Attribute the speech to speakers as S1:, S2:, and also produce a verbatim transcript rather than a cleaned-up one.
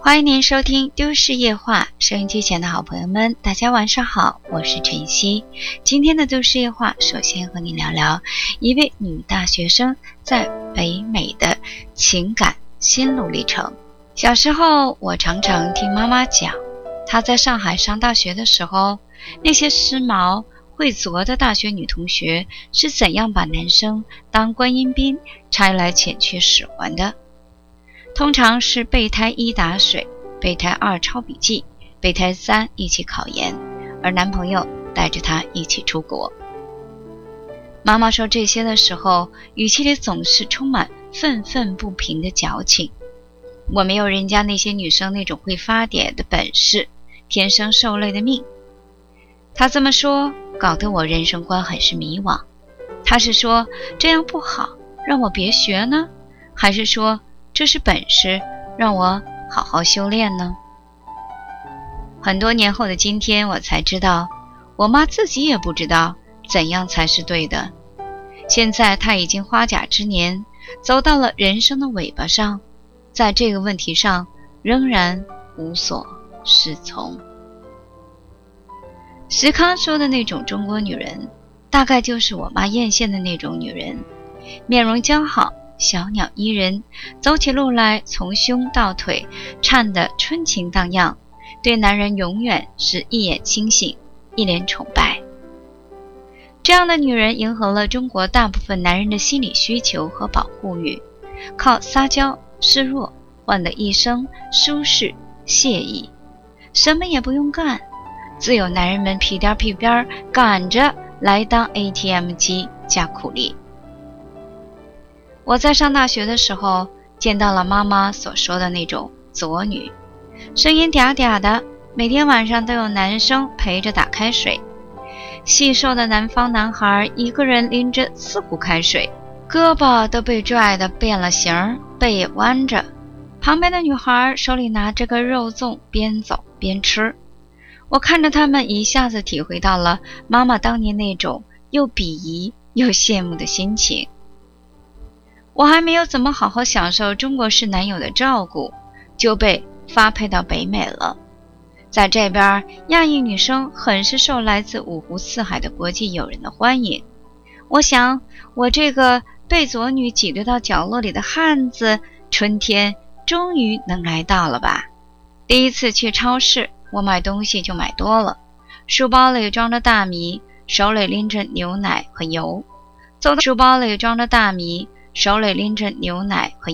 S1: 欢迎您收听都市夜话，收音机前的好朋友们大家晚上好，我是晨曦。今天的都市夜话首先和你聊聊一位女大学生在北美的情感心路历程。小时候我常常听妈妈讲，她在上海上大学的时候，那些时髦会作的大学女同学是怎样把男生当观音兵拆来遣去使唤的。通常是备胎一打水，备胎二抄笔记，备胎三一起考研，而男朋友带着她一起出国。妈妈说这些的时候，语气里总是充满愤愤不平的矫情。我没有人家那些女生那种会发嗲的本事，天生受累的命。她这么说，搞得我人生观很是迷惘。她是说这样不好，让我别学呢？还是说这是本事，让我好好修炼呢？很多年后的今天，我才知道，我妈自己也不知道怎样才是对的。现在她已经花甲之年，走到了人生的尾巴上，在这个问题上仍然无所适从。石康说的那种中国女人，大概就是我妈艳羡的那种女人，面容姣好，小鸟依人，走起路来从胸到腿颤得春情荡漾，对男人永远是一眼清醒，一脸崇拜。这样的女人迎合了中国大部分男人的心理需求和保护欲，靠撒娇示弱换得一生舒适惬意，什么也不用干，自有男人们屁颠屁颠赶着来当 A T M 机加苦力。我在上大学的时候，见到了妈妈所说的那种左女，声音嗲嗲的，每天晚上都有男生陪着打开水。细瘦的南方男孩一个人拎着四壶开水，胳膊都被拽得变了形，背也弯着。旁边的女孩手里拿着个肉粽，边走边吃。我看着他们，一下子体会到了妈妈当年那种又鄙夷又羡慕的心情。我还没有怎么好好享受中国式男友的照顾，就被发配到北美了。在这边，亚裔女生很是受来自五湖四海的国际友人的欢迎。我想，我这个被左女挤兑到角落里的汉子，春天终于能来到了吧。第一次去超市，我买东西就买多了，书包里装着大米，手里拎着牛奶和油。走到书包里装着大米，手里拎着牛奶和